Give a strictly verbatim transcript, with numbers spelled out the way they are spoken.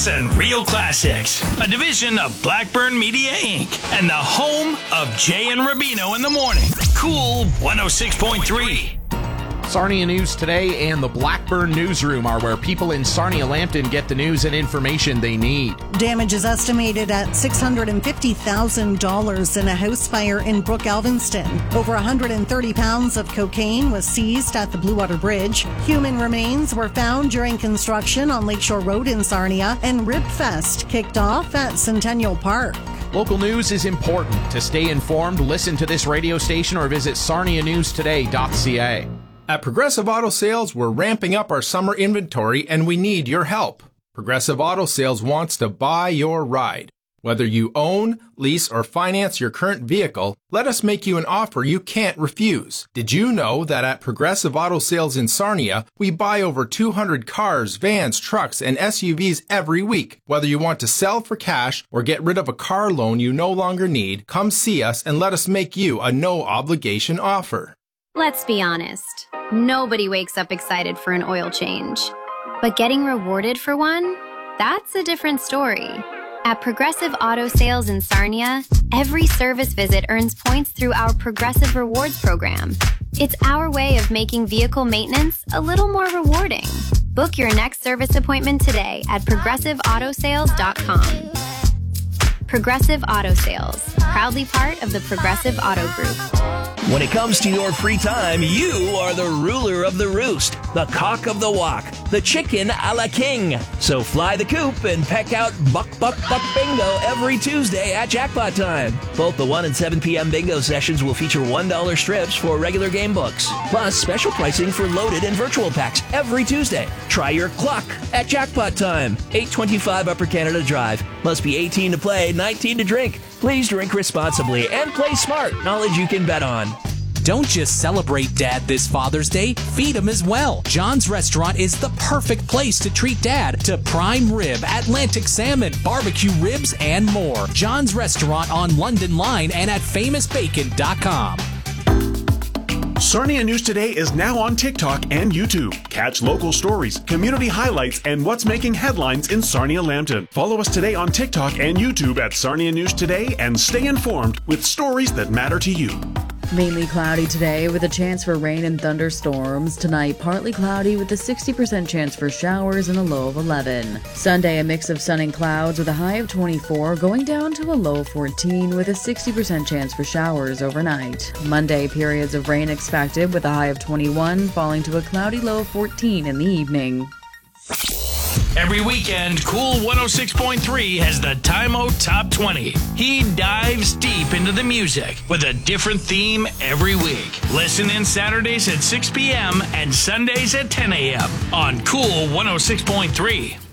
And Real Classics, a division of Blackburn Media Incorporated and the home of Jay and Rubino in the morning. Cool one oh six point three. Sarnia News Today and the Blackburn Newsroom are where people in Sarnia-Lambton get the news and information they need. Damage is estimated at six hundred fifty thousand dollars in a house fire in Brook Elvinston. Over one hundred thirty pounds of cocaine was seized at the Blue Water Bridge. Human remains were found during construction on Lakeshore Road in Sarnia, and Ribfest kicked off at Centennial Park. Local news is important. To stay informed, listen to this radio station or visit sarnia news today dot c a. At Progressive Auto Sales, we're ramping up our summer inventory and we need your help. Progressive Auto Sales wants to buy your ride. Whether you own, lease, or finance your current vehicle, let us make you an offer you can't refuse. Did you know that at Progressive Auto Sales in Sarnia, we buy over two hundred cars, vans, trucks, and S U Vs every week? Whether you want to sell for cash or get rid of a car loan you no longer need, come see us and let us make you a no-obligation offer. Let's be honest. Nobody wakes up excited for an oil change. But getting rewarded for one? That's a different story. At Progressive Auto Sales in Sarnia, every service visit earns points through our Progressive Rewards program. It's our way of making vehicle maintenance a little more rewarding. Book your next service appointment today at progressive auto sales dot com. Progressive Auto Sales, proudly part of the Progressive Auto Group. When it comes to your free time, you are the ruler of the roost, the cock of the walk, the chicken a la king. So fly the coop and peck out Buck Buck Buck Bingo every Tuesday at Jackpot Time. Both the one and seven p.m. bingo sessions will feature one dollar strips for regular game books, plus special pricing for loaded and virtual packs every Tuesday. Try your clock at Jackpot Time, eight twenty-five Upper Canada Drive. Must be eighteen to play, nineteen to drink. Please drink responsibly and play smart. Knowledge you can bet on. Don't just celebrate Dad this Father's Day, feed him as well. John's Restaurant is the perfect place to treat Dad to prime rib, Atlantic salmon, barbecue ribs, and more. John's Restaurant on London Line and at famous bacon dot com. Sarnia News Today is now on TikTok and YouTube. Catch local stories, community highlights, and what's making headlines in Sarnia-Lambton. Follow us today on TikTok and YouTube at Sarnia News Today and stay informed with stories that matter to you. Mainly cloudy today with a chance for rain and thunderstorms. Tonight, partly cloudy with a sixty percent chance for showers and a low of eleven. Sunday, a mix of sun and clouds with a high of twenty-four, going down to a low of fourteen with a sixty percent chance for showers overnight. Monday, periods of rain expected with a high of twenty-one, falling to a cloudy low of fourteen in the evening. Every weekend, Cool one oh six point three has the Time-O Top twenty. He dives deep into the music with a different theme every week. Listen in Saturdays at six p.m. and Sundays at ten a.m. on Cool one oh six point three.